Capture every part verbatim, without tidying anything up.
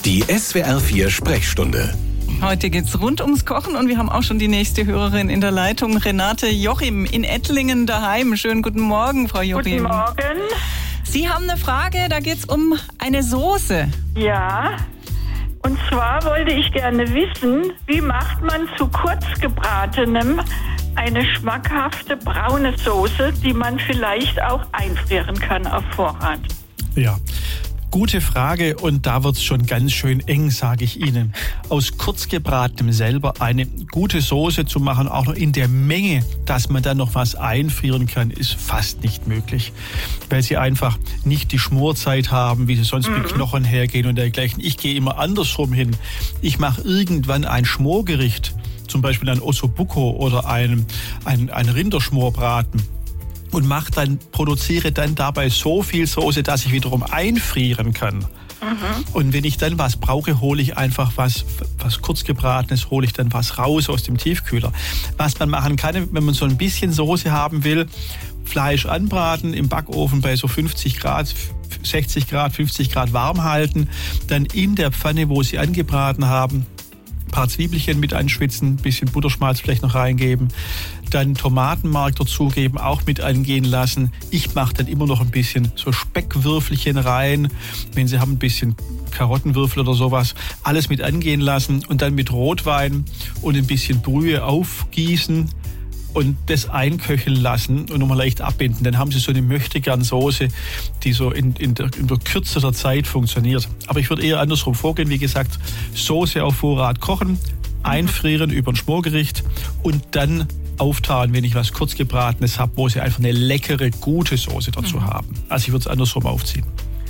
Die S W R vier Sprechstunde. Heute geht's rund ums Kochen und wir haben auch schon die nächste Hörerin in der Leitung, Renate Jochim in Ettlingen daheim. Schönen guten Morgen, Frau Jochim. Guten Morgen. Sie haben eine Frage, da geht's um eine Soße. Ja, und zwar wollte ich gerne wissen, wie macht man zu kurz gebratenem eine schmackhafte braune Soße, die man vielleicht auch einfrieren kann auf Vorrat? Ja, gute Frage und da wird's schon ganz schön eng, sage ich Ihnen. Aus kurzgebratenem selber eine gute Soße zu machen, auch noch in der Menge, dass man dann noch was einfrieren kann, ist fast nicht möglich. Weil Sie einfach nicht die Schmorzeit haben, wie Sie sonst mhm. mit Knochen hergehen und dergleichen. Ich gehe immer andersrum hin. Ich mache irgendwann ein Schmorgericht, zum Beispiel ein Ossobuco oder ein, ein, ein Rinderschmorbraten. Und mach dann, produziere dann dabei so viel Soße, dass ich wiederum einfrieren kann. Mhm. Und wenn ich dann was brauche, hole ich einfach was, was kurzgebratenes, hole ich dann was raus aus dem Tiefkühler. Was man machen kann, wenn man so ein bisschen Soße haben will, Fleisch anbraten, im Backofen bei so fünfzig Grad, sechzig Grad, fünfzig Grad warm halten, dann in der Pfanne, wo Sie angebraten haben, ein paar Zwiebelchen mit anschwitzen, ein bisschen Butterschmalz vielleicht noch reingeben, dann Tomatenmark dazugeben, auch mit angehen lassen. Ich mache dann immer noch ein bisschen so Speckwürfelchen rein, wenn Sie haben ein bisschen Karottenwürfel oder sowas, alles mit angehen lassen und dann mit Rotwein und ein bisschen Brühe aufgießen und das einköcheln lassen und nochmal leicht abbinden. Dann haben Sie so eine Möchtegern-Soße, die so in, in, der, in der Kürze der Zeit funktioniert. Aber ich würde eher andersrum vorgehen. Wie gesagt, Soße auf Vorrat kochen, einfrieren über ein Schmorgericht und dann auftauen, wenn ich was kurzgebratenes habe, wo Sie einfach eine leckere, gute Soße dazu mhm. haben. Also ich würde es andersrum aufziehen.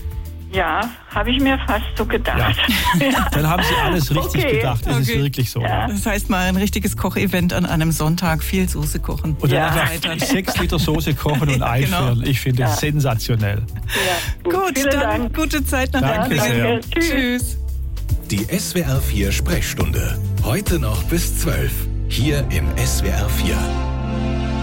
Ja, habe ich mir fast so gedacht. Ja. Dann haben Sie alles richtig okay. gedacht. Es okay. ist wirklich so. Ja. Das heißt mal ein richtiges Kochevent an einem Sonntag, viel Soße kochen. Und dann Ja. einfach sechs Liter Soße kochen und Ja, einfrieren. genau. Ich finde Ja. es sensationell. Ja, Gut, vielen dann Dank. gute Zeit nach Danke Ettlingen. sehr. Danke. Tschüss. Tschüss. Die S W R vier Sprechstunde. Heute noch bis zwölf. Hier im S W R vier.